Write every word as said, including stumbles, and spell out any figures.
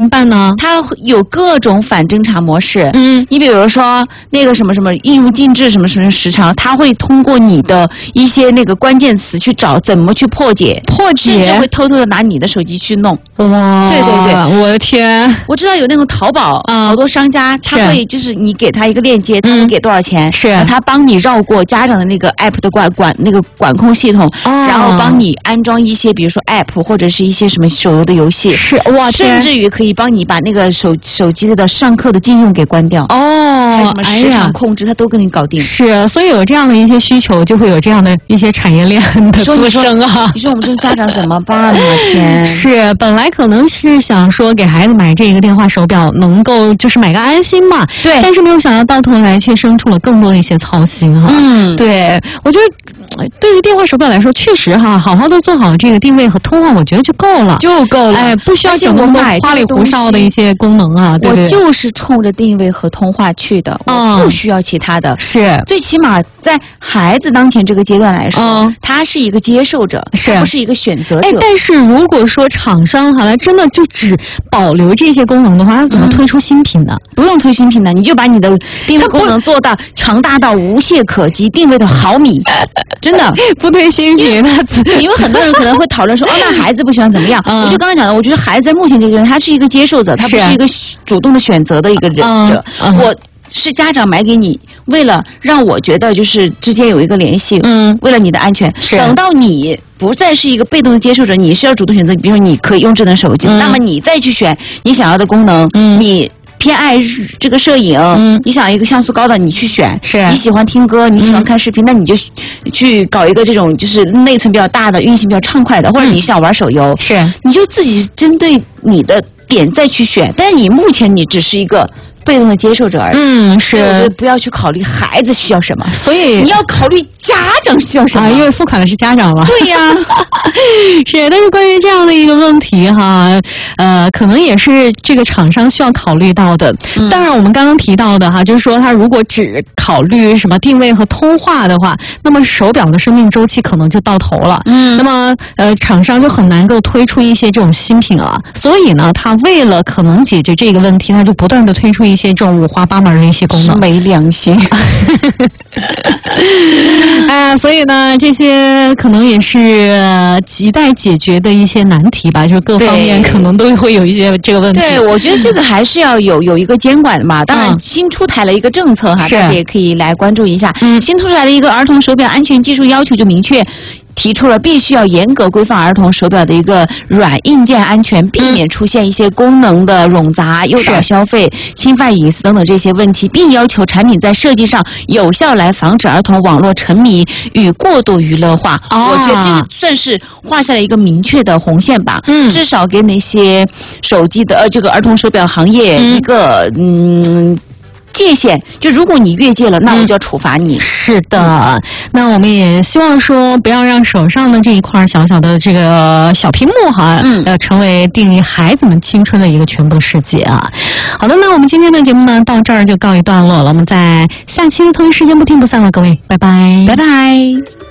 办呢？ 它有各种反侦查模式。 嗯， 你比如说那个什么什么应用禁止什么什么时长，它会通过你的一些那个关键词去找怎么去破解， 破解， 甚至会偷偷的拿你的手机去弄。 哇， 对对对， 我的天！ 我知道有那种淘宝，嗯、好多商家他会就是你给他一个链接，他会给多少钱， 是他帮你绕过家长的那个 app 的管管那个管控系统，哦、然后帮你安装一些比如说 app 或者是一些什么手游的游戏， 是哇， 甚至于可以帮你把那个手手机的上课的禁用给关掉。 哦， 还有什么时长控制，他都跟你搞定。 是，所以有这样的一些需求，就会有这样的一些产业链的滋生啊。 你说我们这家长怎么办呢？天， 是本来可能是想说给孩子买这个电话手表，能够就是买个安心嘛。 对， 但是没有想到到头来却生出了更多的一些操心哈。 嗯， 对，我觉得对于电话手表来说，确实哈，好好的做好这个定位和通话，我觉得就够了， 就够了。 哎，不需要整那么多花里胡哨的一些功能啊。对对， 我就是冲着定位和通话去的， 嗯、 我不需要其他的。 是， 最起码在孩子当前这个阶段来说，嗯、他是一个接受者， 是他不是一个选择者。 哎，但是如果说厂商好了，真的就只保留这些功能的话，它怎么推出新品呢？ 嗯、不用推新品的，你就把你的定位功能做到强大到无懈可击，定位的毫米，真的不推新品。 因为, 因为很多人可能会讨论说，哦，那孩子不喜欢怎么样？嗯、我就刚刚讲的，我觉得孩子在目前这个人，他是一个接受者，他不是一个主动的选择的一个人者。嗯嗯、我。是家长买给你，为了让我觉得就是之间有一个联系，嗯，为了你的安全。等到你不再是一个被动的接受者，你是要主动选择。比如说，你可以用智能手机，嗯、那么你再去选你想要的功能，嗯，你偏爱这个摄影，嗯，你想要一个像素高的，你去选； 是你喜欢听歌，你喜欢看视频，嗯、那你就去搞一个这种就是内存比较大的、运行比较畅快的，或者你想玩手游， 是你就自己针对你的点再去选。但是你目前你只是一个被动的接受者而已。 嗯，是， 我觉得不要去考虑孩子需要什么， 所以你要考虑家长需要什么， 啊、因为付款的是家长嘛。 对呀， 是。但是关于这样的一个问题哈，呃，可能也是这个厂商需要考虑到的。嗯、当然，我们刚刚提到的哈，就是说他如果只考虑什么定位和通话的话，那么手表的生命周期可能就到头了。嗯，那么呃，厂商就很难够推出一些这种新品了。所以呢，他为了可能解决这个问题，他就不断的推出一些这种五花八门的一些功能， 没良心。 啊，所以呢，这些可能也是、呃、亟待解决的一些难题吧，就是各方面可能都会有一些这个问题。 对，我觉得这个还是要有有一个监管的嘛。当然，新出台了一个政策哈，大家也可以来关注一下。嗯，新出台的一个儿童手表安全技术要求就明确提出了必须要严格规范儿童手表的一个软硬件安全，避免出现一些功能的冗杂、诱导消费、侵犯隐私等等这些问题，并要求产品在设计上有效来防止儿童网络沉迷与过度娱乐化。哦、我觉得这个算是画下了一个明确的红线吧。嗯，至少给那些手机的呃这个儿童手表行业一个嗯。嗯界限，就如果你越界了，那我就要处罚你。 嗯、是的，那我们也希望说，不要让手上的这一块小小的这个小屏幕哈，嗯，呃，成为定义孩子们青春的一个全部世界啊。好的，那我们今天的节目呢，到这儿就告一段落了。我们在下期的同一时间不听不散了，各位，拜拜， 拜拜。